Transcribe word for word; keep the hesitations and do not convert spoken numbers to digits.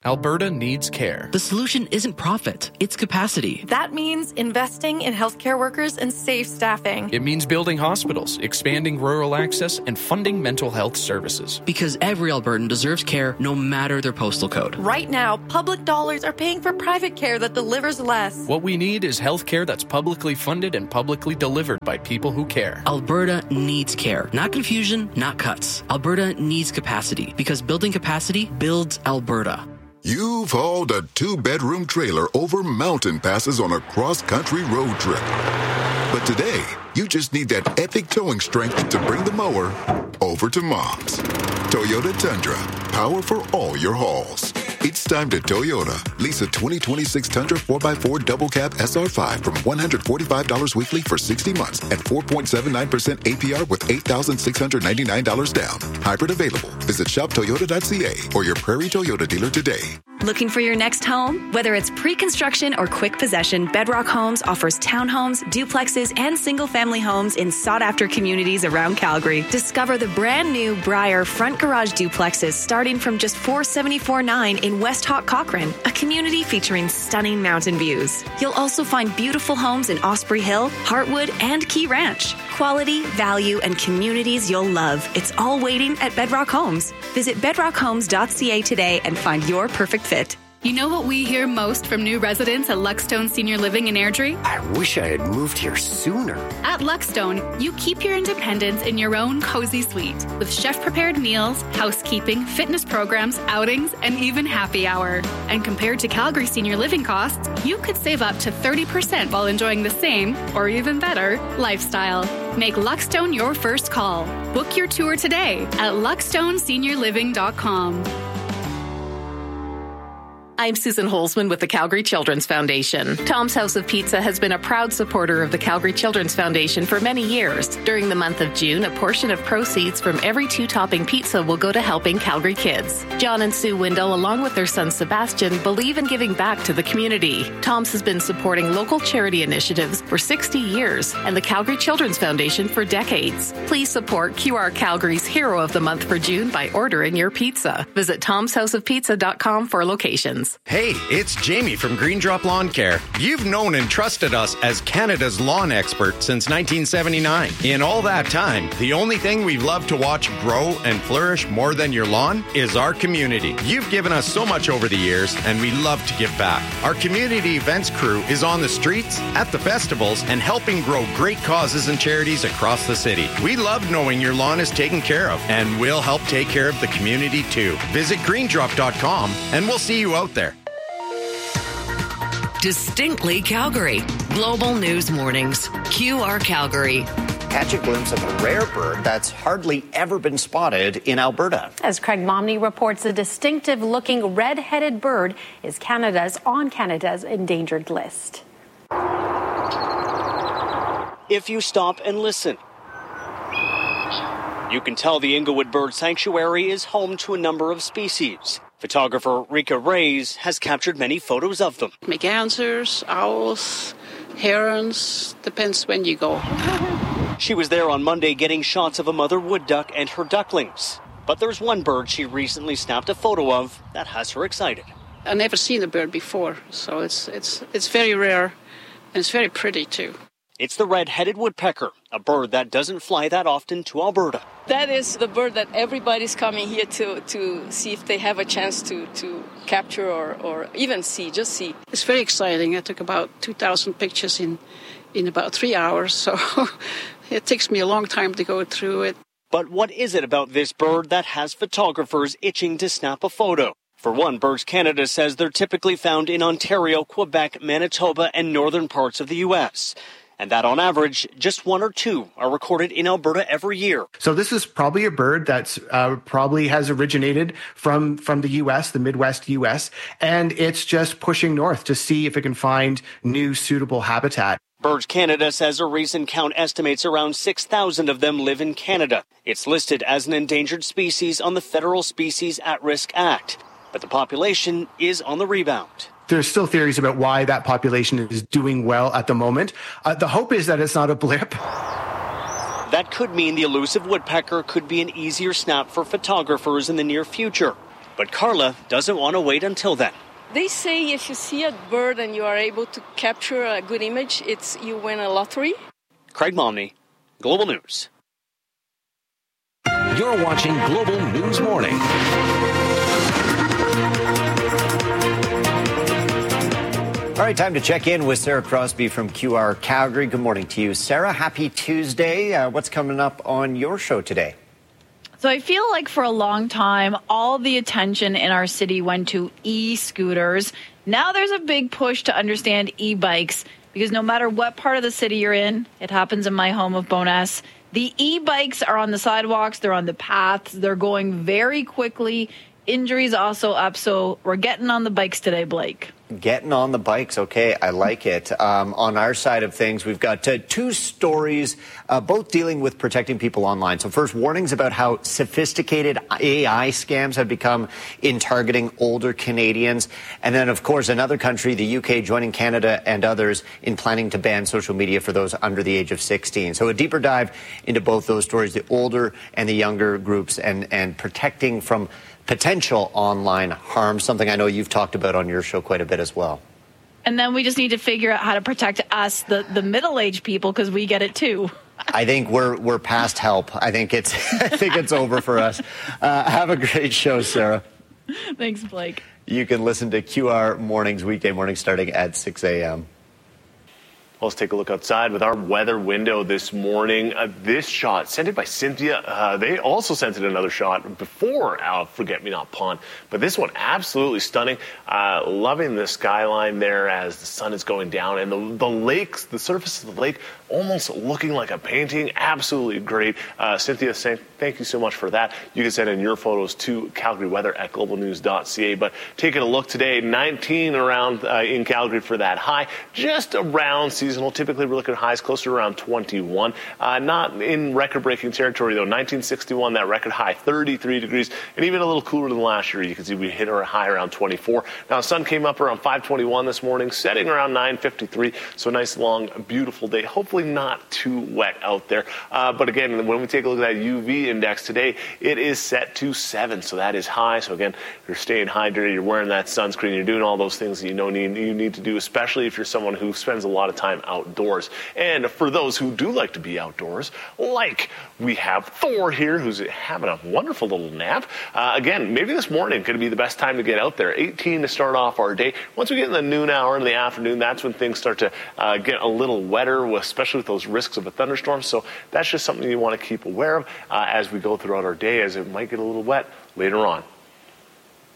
Alberta needs care. The solution isn't profit, it's capacity. That means investing in healthcare workers and safe staffing. It means building hospitals, expanding rural access, and funding mental health services. Because every Albertan deserves care no matter their postal code. Right now, public dollars are paying for private care that delivers less. What we need is healthcare that's publicly funded and publicly delivered by people who care. Alberta needs care. Not confusion, not cuts. Alberta needs capacity, because building capacity builds Alberta. You've hauled a two-bedroom trailer over mountain passes on a cross-country road trip. But today, you just need that epic towing strength to bring the mower over to Mom's. Toyota Tundra, power for all your hauls. It's time to Toyota. Lease a twenty twenty-six Tundra four by four Double Cab S R five from one hundred forty-five dollars weekly for sixty months at four point seven nine percent A P R with eight thousand six hundred ninety-nine dollars down. Hybrid available. Visit shop toyota dot c a or your Prairie Toyota dealer today. Looking for your next home? Whether it's pre-construction or quick possession, Bedrock Homes offers townhomes, duplexes, and single-family homes in sought-after communities around Calgary. Discover the brand-new Briar front garage duplexes starting from just four hundred seventy-four thousand nine hundred dollars in West Hawk Cochrane, a community featuring stunning mountain views. You'll also find beautiful homes in Osprey Hill, Heartwood, and Key Ranch. Quality, value, and communities you'll love. It's all waiting at Bedrock Homes. Visit bedrock homes dot c a today and find your perfect fit. You know what we hear most from new residents at Luckstone Senior Living in Airdrie? I wish I had moved here sooner. At Luckstone, you keep your independence in your own cozy suite with chef-prepared meals, housekeeping, fitness programs, outings, and even happy hour. And compared to Calgary Senior Living costs, you could save up to thirty percent while enjoying the same, or even better, lifestyle. Make Luckstone your first call. Book your tour today at luckstone senior living dot com. I'm Susan Holzman with the Calgary Children's Foundation. Tom's House of Pizza has been a proud supporter of the Calgary Children's Foundation for many years. During the month of June, a portion of proceeds from every two-topping pizza will go to helping Calgary kids. John and Sue Windle, along with their son Sebastian, believe in giving back to the community. Tom's has been supporting local charity initiatives for sixty years and the Calgary Children's Foundation for decades. Please support Q R Calgary's Hero of the Month for June by ordering your pizza. Visit toms house of pizza dot com for locations. Hey, it's Jamie from Green Drop Lawn Care. You've known and trusted us as Canada's lawn expert since nineteen seventy-nine. In all that time, the only thing we've loved to watch grow and flourish more than your lawn is our community. You've given us so much over the years, and we love to give back. Our community events crew is on the streets, at the festivals, and helping grow great causes and charities across the city. We love knowing your lawn is taken care of, and we'll help take care of the community too. Visit green drop dot com, and we'll see you out there. Distinctly Calgary. Global News Mornings. Q R Calgary. Catch a glimpse of a rare bird that's hardly ever been spotted in Alberta. As Craig Momney reports, a distinctive-looking red-headed bird is Canada's on Canada's endangered list. If you stop and listen, you can tell the Inglewood Bird Sanctuary is home to a number of species. Photographer Rika Reyes has captured many photos of them. Mergansers, owls, herons, depends when you go. She was there on Monday getting shots of a mother wood duck and her ducklings. But there's one bird she recently snapped a photo of that has her excited. I've never seen a bird before, so it's it's it's very rare, and it's very pretty too. It's the red-headed woodpecker, a bird that doesn't fly that often to Alberta. That is the bird that everybody's coming here to, to see if they have a chance to, to capture or, or even see, just see. It's very exciting. I took about two thousand pictures in, in about three hours, so it takes me a long time to go through it. But what is it about this bird that has photographers itching to snap a photo? For one, Birds Canada says they're typically found in Ontario, Quebec, Manitoba, and northern parts of the U S, and that on average, just one or two are recorded in Alberta every year. So this is probably a bird that's uh, probably has originated from, from the U S, the Midwest U S, and it's just pushing north to see if it can find new suitable habitat. Birds Canada says a recent count estimates around six thousand of them live in Canada. It's listed as an endangered species on the Federal Species at-Risk Act, but the population is on the rebound. There's still theories about why that population is doing well at the moment. Uh, the hope is that it's not a blip. That could mean the elusive woodpecker could be an easier snap for photographers in the near future. But Carla doesn't want to wait until then. They say if you see a bird and you are able to capture a good image, it's you win a lottery. Craig Momney, Global News. You're watching Global News Morning. All right, time to check in with Sarah Crosby from Q R Calgary. Good morning to you, Sarah. Happy Tuesday. Uh, what's coming up on your show today? So I feel like for a long time, all the attention in our city went to e-scooters. Now there's a big push to understand e-bikes because no matter what part of the city you're in, it happens in my home of Bowness, the e-bikes are on the sidewalks, they're on the paths, they're going very quickly. Injuries also up, so we're getting on the bikes today, Blake. Getting on the bikes. Okay, I like it. Um, on our side of things, we've got uh, two stories, uh, both dealing with protecting people online. So first, warnings about how sophisticated A I scams have become in targeting older Canadians. And then, of course, another country, the U K, joining Canada and others in planning to ban social media for those under the age of sixteen. So a deeper dive into both those stories, the older and the younger groups, and, and protecting from potential online harm, something I know you've talked about on your show quite a bit as well. And then we just need to figure out how to protect us, the, the middle-aged people, because we get it too. I think we're we're past help. I think it's I think it's over for us. Uh, have a great show, Sarah. Thanks, Blake. You can listen to Q R Mornings weekday morning starting at six a.m. Well, let's take a look outside with our weather window this morning. Uh, this shot sent it by Cynthia. Uh, they also sent it another shot before uh, Forget-Me-Not Pond. But this one, absolutely stunning. Uh, loving the skyline there as the sun is going down. And the, the lakes, the surface of the lake, almost looking like a painting. Absolutely great. Uh, Cynthia, saying thank you so much for that. You can send in your photos to Calgary Weather at global news dot c a. But taking a look today, nineteen around uh, in Calgary for that high. Just around seasonal. Typically, we're looking at highs closer to around twenty-one. Uh, not in record-breaking territory, though. nineteen sixty-one, that record high, thirty-three degrees, and even a little cooler than last year. You can see we hit our high around twenty-four. Now, the sun came up around five twenty-one this morning, setting around nine fifty-three. So a nice, long, beautiful day. Hopefully not too wet out there. Uh, but again, when we take a look at that U V index today, it is set to seven. So that is high. So again, you're staying hydrated, you're wearing that sunscreen, you're doing all those things that you know need, you need to do, especially if you're someone who spends a lot of time outdoors. And for those who do like to be outdoors, like we have Thor here, who's having a wonderful little nap. Uh, again, maybe this morning could be the best time to get out there. eighteen to start off our day. Once we get in the noon hour in the afternoon, that's when things start to uh, get a little wetter, especially with those risks of a thunderstorm. So that's just something you want to keep aware of uh, as we go throughout our day, as it might get a little wet later on.